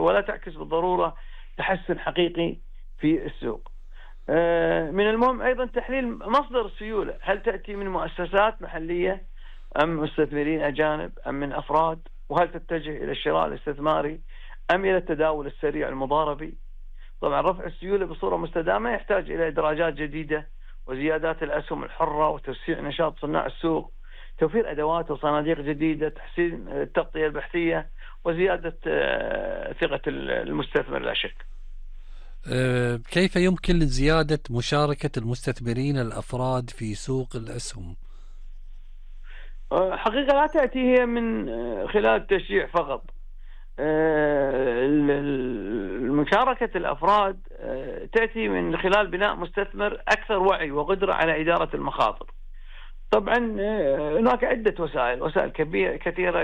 تدهور ولا تعكس بالضرورة تحسن حقيقي في السوق. من المهم أيضا تحليل مصدر السيولة، هل تأتي من مؤسسات محلية أم مستثمرين أجانب أم من أفراد، وهل تتجه إلى الشراء الاستثماري أم إلى التداول السريع المضاربي. طبعا رفع السيولة بصورة مستدامة يحتاج إلى إدراجات جديدة وزيادات الأسهم الحرة وتوسيع نشاط صناع السوق، توفير أدوات وصناديق جديدة، تحسين التغطية البحثية، وزيادة ثقة المستثمر لا شك. كيف يمكن زيادة مشاركة المستثمرين الأفراد في سوق الأسهم؟ حقيقة لا تأتي هي من خلال التشجيع فقط. مشاركة الأفراد تأتي من خلال بناء مستثمر أكثر وعي وقدرة على إدارة المخاطر. طبعا هناك عدة وسائل كثيرة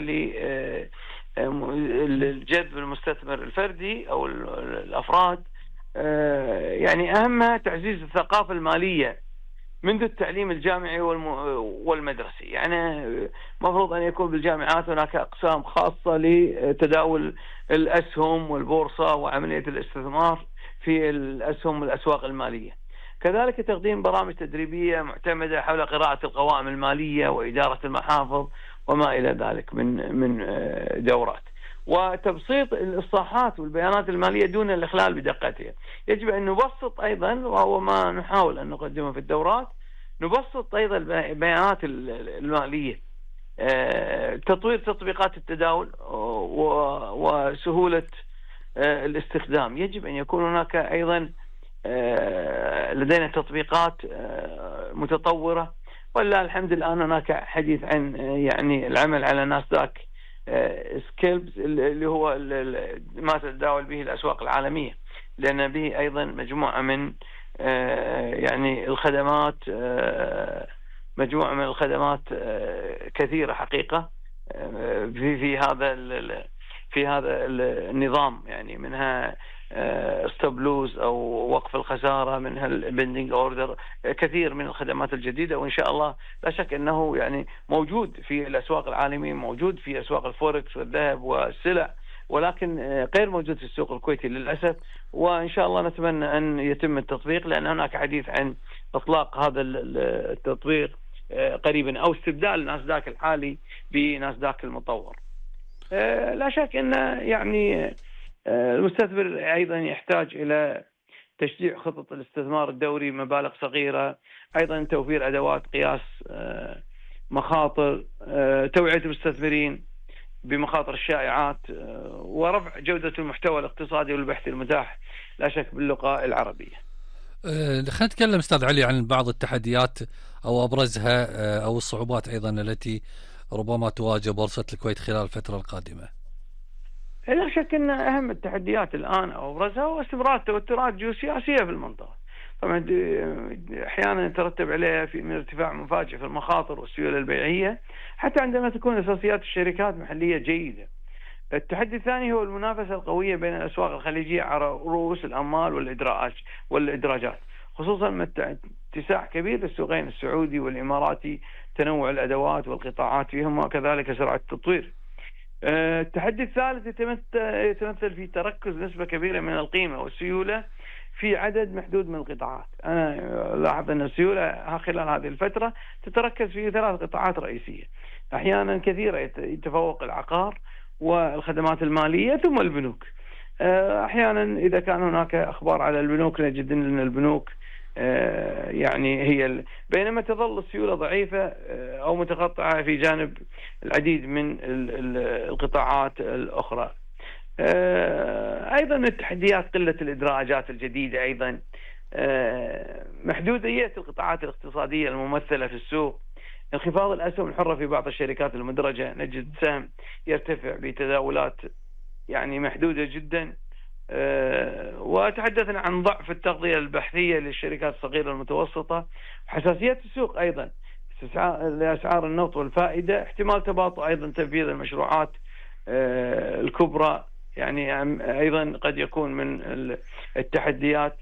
للجذب المستثمر الفردي أو الأفراد. يعني أهمها تعزيز الثقافة المالية منذ التعليم الجامعي والمدرسي. يعني مفروض أن يكون بالجامعات هناك أقسام خاصة لتداول الأسهم والبورصة وعملية الاستثمار في الأسهم والأسواق المالية. كذلك تقديم برامج تدريبية معتمدة حول قراءة القوائم المالية وإدارة المحافظ وما إلى ذلك من دورات، وتبسيط الإصلاحات والبيانات المالية دون الإخلال بدقتها. يجب أن نبسط أيضا، وهو ما نحاول أن نقدمه في الدورات، نبسط أيضا البيانات المالية، تطوير تطبيقات التداول وسهولة الاستخدام. يجب أن يكون هناك أيضا لدينا تطبيقات متطورة، ولله الحمد الآن هناك حديث عن يعني العمل على ناسداك سكيلز اللي هو ما تتداول به الأسواق العالمية، لأن به أيضا مجموعة من يعني الخدمات، كثيرة حقيقة في هذا النظام. يعني منها ستوب لوز أو وقف الخسارة، منها البندنج أوردر، كثير من الخدمات الجديدة، وإن شاء الله لا شك أنه يعني موجود في الأسواق العالمية، موجود في أسواق الفوركس والذهب والسلع، ولكن غير موجود في السوق الكويتي للأسف. وإن شاء الله نتمنى أن يتم التطبيق، لأن هناك حديث عن إطلاق هذا التطبيق قريبا، أو استبدال ناسداك الحالي بناسداك المطور. لا شك أن يعني المستثمر أيضا يحتاج إلى تشجيع خطط الاستثمار الدوري بمبالغ صغيرة، أيضا توفير أدوات قياس مخاطر، توعية المستثمرين بمخاطر الشائعات، ورفع جودة المحتوى الاقتصادي والبحث المتاح لا شك باللغة العربية. خلينا نتكلم أستاذ علي عن بعض التحديات أو أبرزها أو الصعوبات أيضا التي ربما تواجه بورصة الكويت خلال الفترة القادمة. لا شك أن أهم التحديات الآن أو أبرزها هو استمرار توترات جيوسياسية في المنطقة. طبعا أحيانا يترتب عليها من ارتفاع مفاجئ في المخاطر والسيولة البيعية، حتى عندما تكون أساسيات الشركات محلية جيدة. التحدي الثاني هو المنافسة القوية بين الأسواق الخليجية على رؤوس الأموال والإدراجات، خصوصا مع اتساع كبير للسوقين السعودي والإماراتي، تنوع الأدوات والقطاعات فيهما، وكذلك سرعة التطوير. التحدي الثالث يتمثل في تركز نسبة كبيرة من القيمة والسيولة في عدد محدود من القطاعات. أنا لاحظ أن السيولة خلال هذه الفترة تتركز في 3 قطاعات رئيسية، أحيانا كثيرة يتفوق العقار والخدمات المالية ثم البنوك. أحيانا إذا كان هناك أخبار على البنوك نجد أن البنوك يعني هي بينما تظل السيولة ضعيفة أو متقطعة في جانب العديد من القطاعات الأخرى. أيضا التحديات قلة الإدراجات الجديدة، أيضا محدودية القطاعات الاقتصادية الممثلة في السوق، انخفاض الأسهم الحرة في بعض الشركات المدرجة، نجد سهم يرتفع بتداولات يعني محدودة جدا. وتحدثنا عن ضعف التغطية البحثية للشركات الصغيرة المتوسطة، حساسية السوق أيضا لأسعار النفط والفائدة، احتمال تباطؤ أيضا تنفيذ المشروعات الكبرى، يعني أيضا قد يكون من التحديات.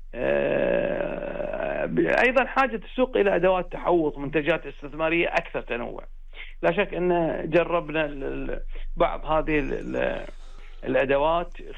أيضا حاجة السوق إلى أدوات تحوط منتجات استثمارية أكثر تنوع. لا شك أن جربنا بعض هذه الأدوات